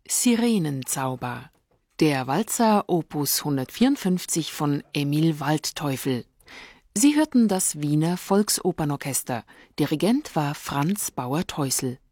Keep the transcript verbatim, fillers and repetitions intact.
Sirenenzauber. Der Walzer Opus hundertvierundfünfzig von Emil Waldteufel. Sie hörten das Wiener Volksopernorchester. Dirigent war Franz Bauer-Teusel.